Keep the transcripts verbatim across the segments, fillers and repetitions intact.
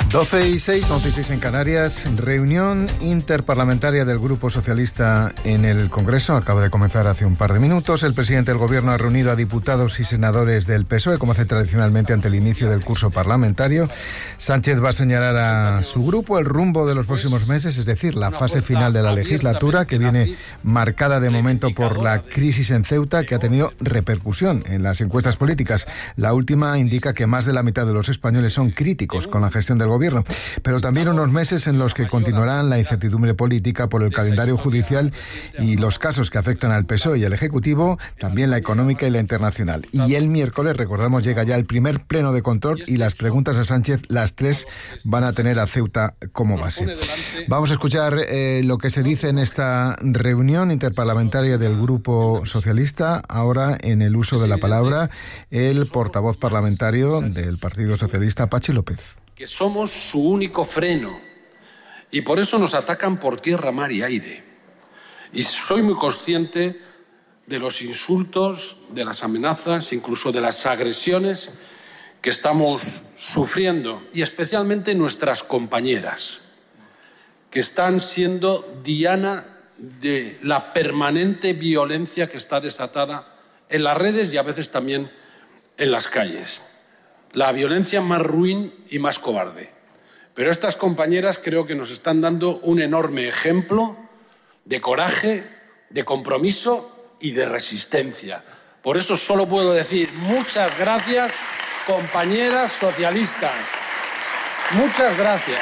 doce y seis, once y seis en Canarias. Reunión interparlamentaria del Grupo Socialista en el Congreso. Acaba de comenzar hace un par de minutos. El presidente del Gobierno ha reunido a diputados y senadores del P S O E, como hace tradicionalmente ante el inicio del curso parlamentario. Sánchez va a señalar a su grupo el rumbo de los próximos meses, es decir, la fase final de la legislatura, que viene marcada de momento por la crisis en Ceuta, que ha tenido repercusión en las encuestas políticas. La última indica que más de la mitad de los españoles son críticos con la gestión del Gobierno. Gobierno, pero también unos meses en los que continuarán la incertidumbre política por el calendario judicial y los casos que afectan al P S O E y al Ejecutivo, también la económica y la internacional. Y el miércoles, recordamos, llega ya el primer pleno de control y las preguntas a Sánchez, las tres, van a tener a Ceuta como base. Vamos a escuchar eh, lo que se dice en esta reunión interparlamentaria del Grupo Socialista. Ahora, en el uso de la palabra, el portavoz parlamentario del Partido Socialista, Pachi López. Que somos su único freno y por eso nos atacan por tierra, mar y aire. Y soy muy consciente de los insultos, de las amenazas, incluso de las agresiones que estamos sufriendo, y especialmente nuestras compañeras, que están siendo diana de la permanente violencia que está desatada en las redes y a veces también en las calles. La violencia más ruin y más cobarde. Pero estas compañeras creo que nos están dando un enorme ejemplo de coraje, de compromiso y de resistencia. Por eso solo puedo decir muchas gracias, compañeras socialistas. Muchas gracias.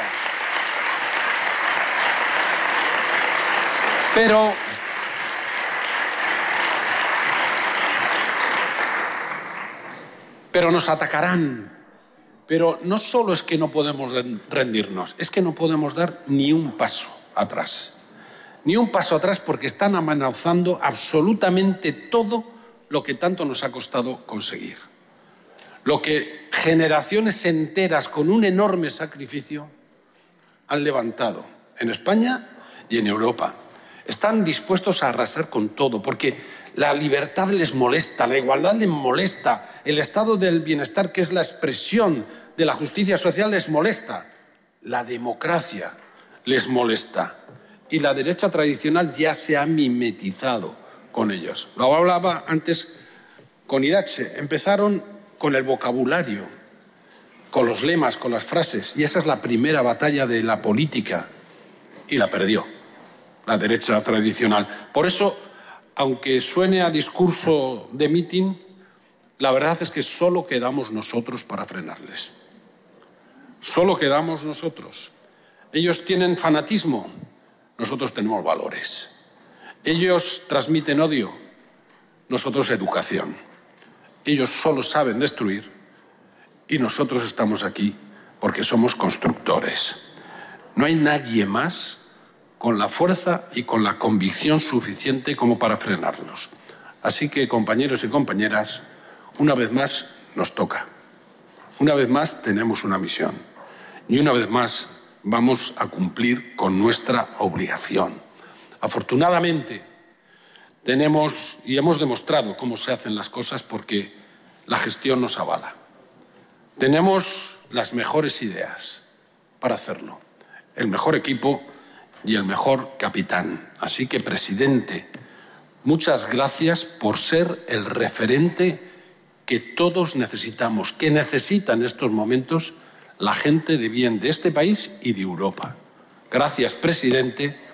Pero Pero nos atacarán. Pero no solo es que no podemos rendirnos, es que no podemos dar ni un paso atrás. Ni un paso atrás porque están amenazando absolutamente todo lo que tanto nos ha costado conseguir. Lo que generaciones enteras con un enorme sacrificio han levantado en España y en Europa. Están dispuestos a arrasar con todo porque la libertad les molesta, la igualdad les molesta, el estado del bienestar, que es la expresión de la justicia social, les molesta, la democracia les molesta y la derecha tradicional ya se ha mimetizado con ellos. Lo hablaba antes con Irache, empezaron con el vocabulario, con los lemas, con las frases, y esa es la primera batalla de la política y la perdió la derecha tradicional. Por eso, aunque suene a discurso de mitin, la verdad es que solo quedamos nosotros para frenarles. Solo quedamos nosotros. Ellos tienen fanatismo, nosotros tenemos valores. Ellos transmiten odio, nosotros educación. Ellos solo saben destruir y nosotros estamos aquí porque somos constructores. No hay nadie más con la fuerza y con la convicción suficiente como para frenarlos. Así que, compañeros y compañeras, una vez más nos toca. Una vez más tenemos una misión. Y una vez más vamos a cumplir con nuestra obligación. Afortunadamente, tenemos y hemos demostrado cómo se hacen las cosas porque la gestión nos avala. Tenemos las mejores ideas para hacerlo, el mejor equipo y el mejor capitán. Así que, presidente, muchas gracias por ser el referente que todos necesitamos, que necesita en estos momentos la gente de bien de este país y de Europa. Gracias, presidente.